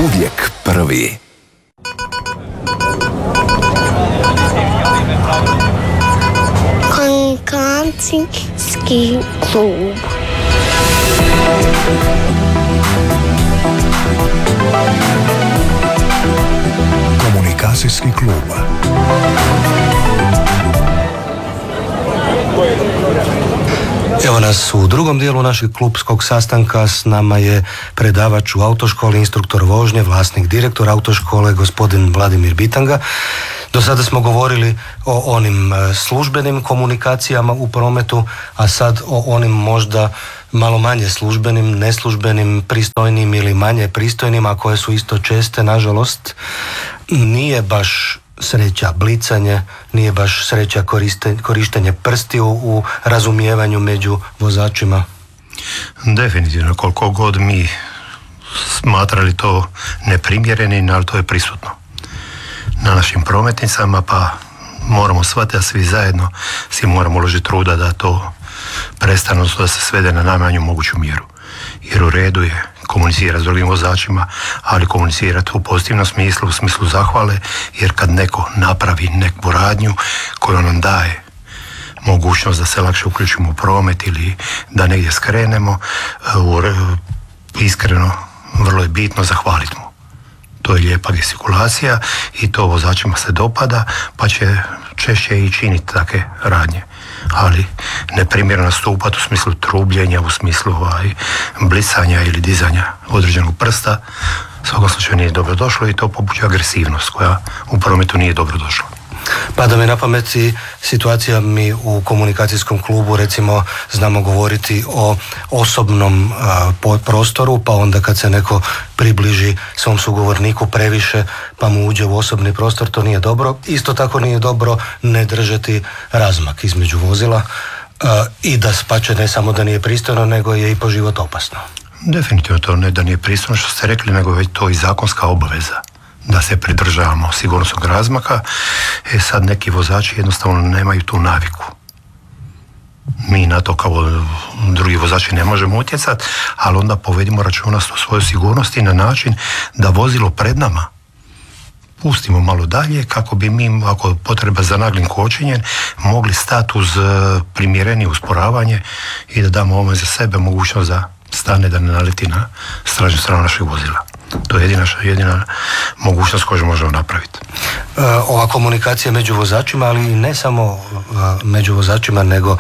Uvijek prvi. Komunikacijski klub. Komunikacijski klub. Evo nas u drugom dijelu našeg klubskog sastanka. S nama je predavač u autoškoli, instruktor vožnje, vlasnik, direktor autoškole, gospodin Vladimir Bitanga. Do sada smo govorili o onim službenim komunikacijama u prometu, a sad o onim možda malo manje službenim, neslužbenim, pristojnim ili manje pristojnim, a koje su isto česte, nažalost. Nije baš sreća blicanje, nije baš sreća korištenje prstiju u razumijevanju među vozačima. Definitivno, koliko god mi smatrali to neprimjerenim, ali to je prisutno na našim prometnicama, pa moramo shvatiti da svi zajedno si moramo uložiti truda da to prestane, da se svede na najmanju moguću mjeru. Jer u redu je komunicirati s drugim vozačima, ali komunicirati u pozitivnom smislu, u smislu zahvale, jer kad neko napravi neku radnju koju nam daje mogućnost da se lakše uključimo u promet ili da negdje skrenemo, iskreno vrlo je bitno zahvaliti mu. To je lijepa gestikulacija i to vozačima se dopada, pa će češće i činiti takve radnje. Ali neprimjerno nastupati u smislu trubljenja, u smislu blicanja ili dizanja određenog prsta, u svakom slučaju nije dobro došlo i to pobuđuje agresivnost koja u prometu nije dobro došla. Pada mi na pameti situacija, mi u komunikacijskom klubu recimo znamo govoriti o osobnom prostoru, pa onda kad se neko približi svom sugovorniku previše pa mu uđe u osobni prostor, to nije dobro. Isto tako nije dobro ne držati razmak između vozila i da spače ne samo da nije pristojno, nego je i po život opasno. Definitivno to ne da nije pristojno što ste rekli, nego je to i zakonska obaveza da se pridržavamo sigurnosnog razmaka. Sad neki vozači jednostavno nemaju tu naviku. Mi na to kao drugi vozači ne možemo utjecati, ali onda povedimo računa o svojoj sigurnosti na način da vozilo pred nama pustimo malo dalje kako bi mi, ako je potreba za naglim kočenjem, mogli stati uz primjerenije usporavanje i da damo ovome za sebe mogućnost da stane, da ne naleti na stražnju stranu našeg vozila. To je jedina mogućnost koju možemo napraviti. Ova komunikacija među vozačima, ali i ne samo među vozačima, nego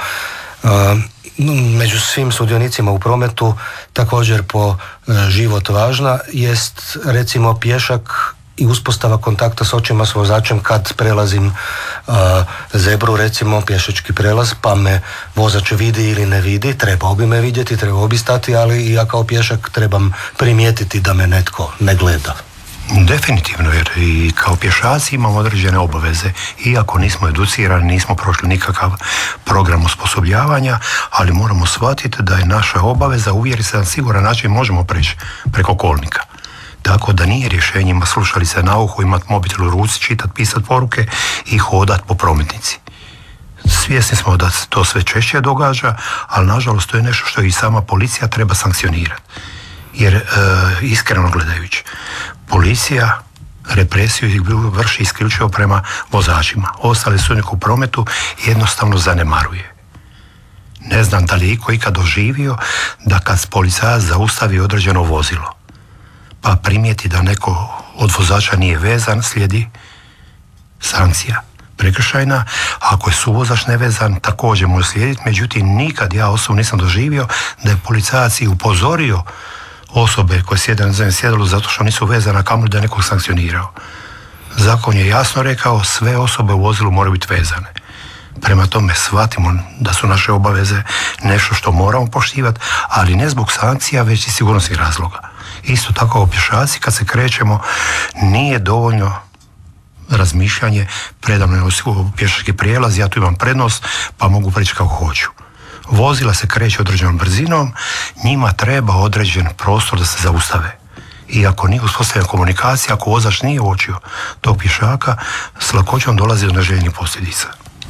među svim sudionicima u prometu također po život važna, jest recimo pješak i uspostava kontakta s očima s vozačem kad prelazim zebru, recimo pješački prelaz, pa me vozač vidi ili ne vidi, trebao bi me vidjeti, trebao bi stati, ali i ja kao pješak trebam primijetiti da me netko ne gleda. Definitivno, jer i kao pješaci imamo određene obaveze, iako nismo educirani, nismo prošli nikakav program osposobljavanja, ali moramo shvatiti da je naša obaveza uvjeriti se da na siguran način možemo preći preko kolnika. Tako da nije rješenje imati slušalice na uhu, imati mobitel u ruci, čitati, pisati poruke i hodati po prometnici. Svjesni smo da se to sve češće događa, ali nažalost to je nešto što i sama policija treba sankcionirati. Jer iskreno gledajući, policija represiju vrši isključivo prema vozačima. Ostale sudionike u prometu jednostavno zanemaruje. Ne znam da li je ikad doživio da kad policajac zaustavi određeno vozilo, pa primijeti da neko od vozača nije vezan, slijedi sankcija prekršajna. Ako je suvozač nevezan, također može slijediti. Međutim, nikad ja osobno nisam doživio da je policajac i upozorio osobe koje sjede na zadnjem sjedalu zato što nisu vezane, a kamoli da je nekog sankcionirao. Zakon je jasno rekao, sve osobe u vozilu moraju biti vezane. Prema tome shvatimo da su naše obaveze nešto što moramo poštivati, ali ne zbog sankcija, već i sigurnosnih razloga. Isto tako kao pješaci, kad se krećemo, nije dovoljno razmišljanje, predamno je pješački prijelaz, ja tu imam prednost, pa mogu preći kako hoću. Vozila se kreće određenom brzinom, njima treba određen prostor da se zaustave. I ako nije uspostavljena komunikacija, ako vozač nije uočio tog pješaka, s lakoćom dolazi do neželjenih posljedica.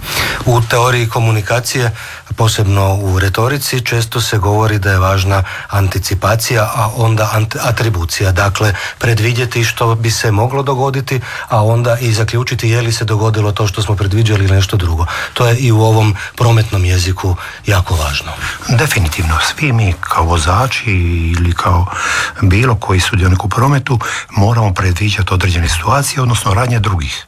U teoriji komunikacije, posebno u retorici, često se govori da je važna anticipacija, a onda atribucija. Dakle, predvidjeti što bi se moglo dogoditi, a onda i zaključiti je li se dogodilo to što smo predviđali ili nešto drugo. To je i u ovom prometnom jeziku jako važno. Definitivno. Svi mi kao vozači ili kao bilo koji sudionik u prometu moramo predviđati određene situacije, odnosno radnje drugih.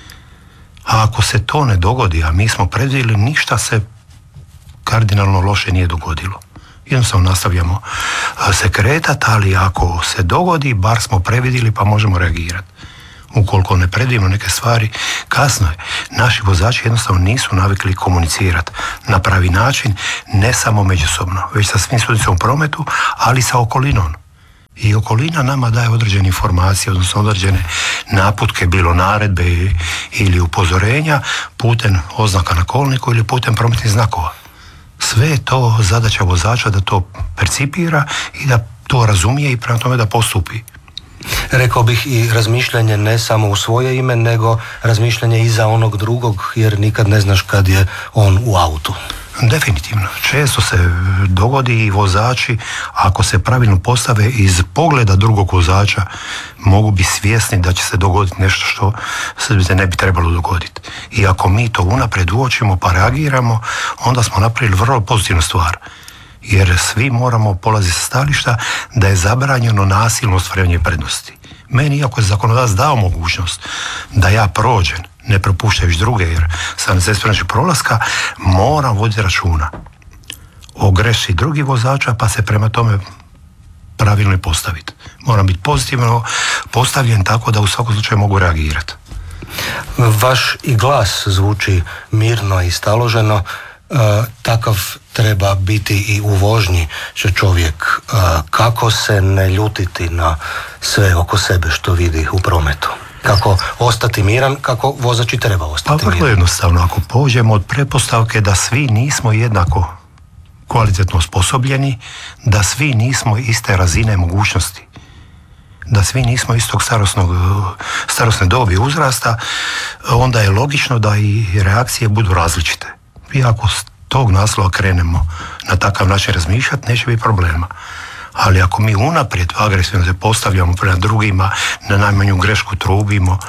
A ako se to ne dogodi, a mi smo predvidjeli, ništa se kardinalno loše nije dogodilo. Jednostavno nastavljamo se kretati, ali ako se dogodi, bar smo predvidjeli pa možemo reagirati. Ukoliko ne predvidimo neke stvari, kasno je. Naši vozači jednostavno nisu navikli komunicirati na pravi način, ne samo međusobno, već sa svim sudionicima u prometu, ali sa okolinom. I okolina nama daje određene informacije, odnosno određene naputke, bilo naredbe ili upozorenja putem oznaka na kolniku ili putem prometnih znakova. Sve je to zadaća vozača da to percipira i da to razumije i prema tome da postupi. Rekao bih i razmišljanje ne samo u svoje ime, nego razmišljanje i za onog drugog, jer nikad ne znaš kad je on u autu. Definitivno. Često se dogodi i vozači, ako se pravilno postave iz pogleda drugog vozača, mogu biti svjesni da će se dogoditi nešto što se ne bi trebalo dogoditi. I ako mi to unaprijed uočimo pa reagiramo, onda smo napravili vrlo pozitivnu stvar. Jer svi moramo polaziti sa stajališta da je zabranjeno nasilno ostvarivanje prednosti. Meni, iako je zakonodavac dao mogućnost da ja prođem, ne propuštajući druge, jer sam za prolaska, moram voditi računa o grešci drugih vozača, pa se prema tome pravilno i postaviti. Moram biti pozitivno postavljen tako da u svakom slučaju mogu reagirati. Vaš i glas zvuči mirno i staloženo. Takav treba biti i u vožnji čovjek. Kako se ne ljutiti na sve oko sebe što vidi u prometu? Kako ostati miran, kako vozač i treba ostati miran? Pa vrlo jednostavno, ako pođemo od pretpostavke da svi nismo jednako kvalitetno osposobljeni, da svi nismo iste razine mogućnosti, da svi nismo istog starosne dobi uzrasta, onda je logično da i reakcije budu različite. I ako s tog naslova krenemo na takav način razmišljati, neće biti problema. Ali ako mi unaprijed agresivno se postavljamo prema drugima, na najmanju grešku trubimo,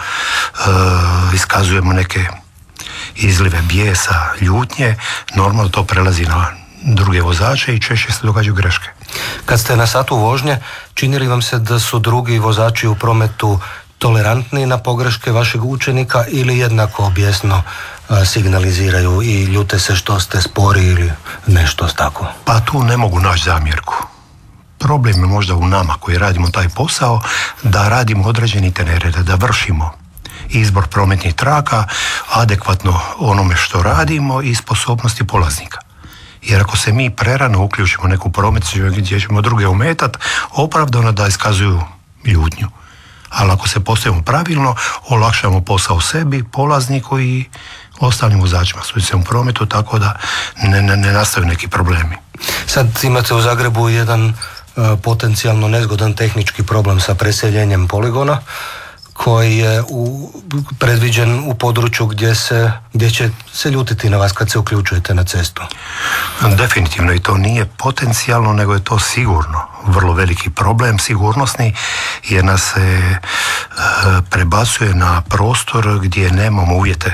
iskazujemo neke izlive bijesa, ljutnje, normalno to prelazi na druge vozače i češće se događaju greške. Kad ste na satu vožnje, čini li vam se da su drugi vozači u prometu tolerantni na pogreške vašeg učenika ili jednako bijesno signaliziraju i ljute se što ste spori ili nešto tako? Pa tu ne mogu naći zamjerku. Problem je možda u nama koji radimo taj posao, da radimo određeni itinerare, da vršimo izbor prometnih traka adekvatno onome što radimo i sposobnosti polaznika. Jer ako se mi prerano uključimo u neku prometnicu gdje ćemo druge ometati, opravdano da iskazuju ljutnju. Ali ako se postavimo pravilno, olakšamo posao sebi, polazniku i ostalim vozačima u prometu, tako da ne nastaju neki problemi. Sad imate u Zagrebu jedan potencijalno nezgodan tehnički problem sa preseljenjem poligona koji je predviđen u području gdje će se ljutiti na vas kad se uključujete na cestu. Definitivno, i to nije potencijalno, nego je to sigurno vrlo veliki problem sigurnosni, jer nas se prebacuje na prostor gdje nemamo uvjete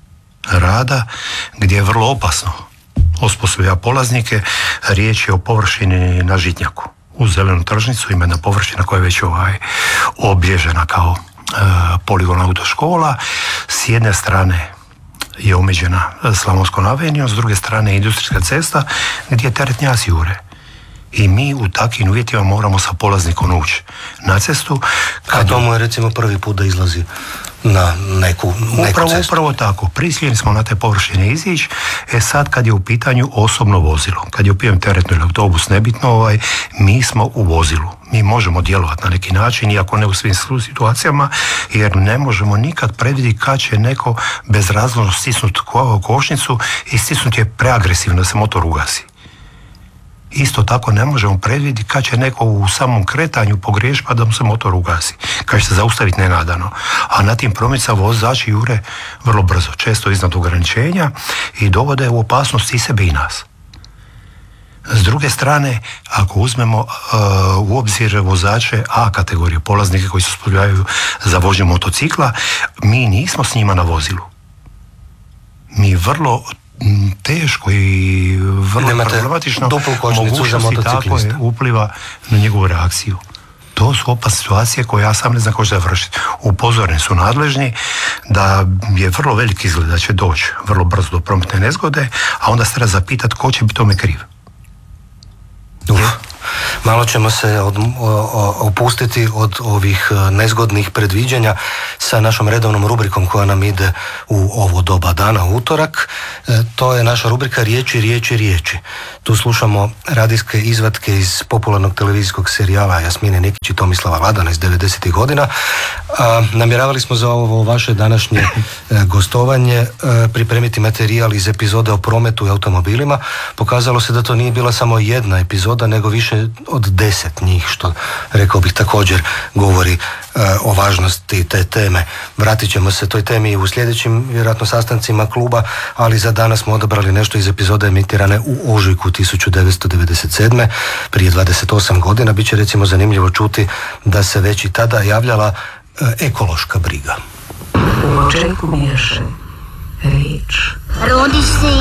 rada, gdje je vrlo opasno osposobljavati polaznike. Riječ je o površini na Žitnjaku. Uz zelenu tržnicu ima jedna površina koja je već obilježena kao poligon autoškola. S jedne strane je omeđena Slavonskom avenijom, s druge strane industrijska cesta gdje teretnjaci jure. I mi u takvim uvjetima moramo sa polaznikom ući na cestu. A to mu je recimo prvi put da izlazi na neku cestu. Upravo tako. Prisiljeni smo na te površine izići. Sad kad je u pitanju osobno vozilo, kad je u pitanju teretno ili autobus, nebitno, mi smo u vozilu. Mi možemo djelovati na neki način, iako ne u svim situacijama, jer ne možemo nikad predvidjeti kad će neko bezrazložno stisnuti kočnicu i stisnuti je preagresivno da se motor ugasi. Isto tako ne možemo predvidjeti kad će neko u samom kretanju pogriješiti pa da mu se motor ugasi, kad će se zaustaviti nenadano. A na tim prometnicama vozači jure vrlo brzo, često iznad ograničenja i dovode u opasnost i sebe i nas. S druge strane, ako uzmemo u obzir vozače A kategorije, polaznike koji se osposobljavaju za vožnju motocikla, mi nismo s njima na vozilu. Mi vrlo teško i vrlo problematično mogućnosti tako je upliva na njegovu reakciju. To su opasne situacije koje ja sam ne znam kako će završiti. Upozoreni su nadležni da je vrlo velik izgled da će doći vrlo brzo do prometne nezgode, a onda se treba zapitati ko će biti tome kriv. Malo ćemo se opustiti od ovih nezgodnih predviđanja sa našom redovnom rubrikom koja nam ide u ovo doba dana, utorak. To je naša rubrika Riječi, riječi, riječi. Tu slušamo radijske izvatke iz popularnog televizijskog serijala Jasmine Nikić i Tomislava Ladana iz 90. godina. Namjeravali smo za ovo vaše današnje gostovanje pripremiti materijal iz epizode o prometu i automobilima. Pokazalo se da to nije bila samo jedna epizoda, nego više od 10 njih, što rekao bih također govori o važnosti te teme. Vratit ćemo se toj temi u sljedećim vjerojatno sastancima kluba, ali za danas smo odabrali nešto iz epizode emitirane u ožujku 1997. prije 28 godina. Biće recimo zanimljivo čuti da se već i tada javljala ekološka briga. U očeku miješe riječ. Rodi se